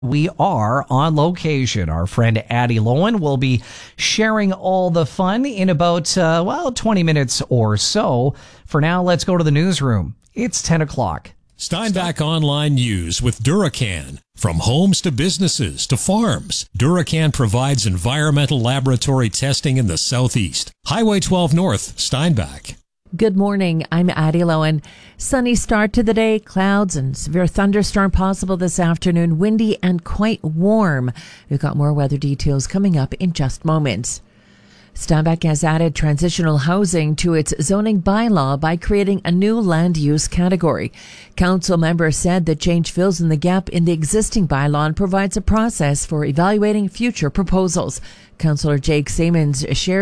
We are on location. Our friend Addie Lowen will be sharing all the fun in about, 20 minutes or so. For now, let's go to the newsroom. It's 10 o'clock. Steinbach Online News with Duracan. From homes to businesses to farms, Duracan provides environmental laboratory testing in the Southeast. Highway 12 North, Steinbach. Good morning. I'm Addie Lowen. Sunny start to the day. Clouds and severe thunderstorm possible this afternoon. Windy and quite warm. We've got more weather details coming up in just moments. Steinbach has added transitional housing to its zoning bylaw by creating a new land use category. Council members said the change fills in the gap in the existing bylaw and provides a process for evaluating future proposals. Councillor Jake Siemens shared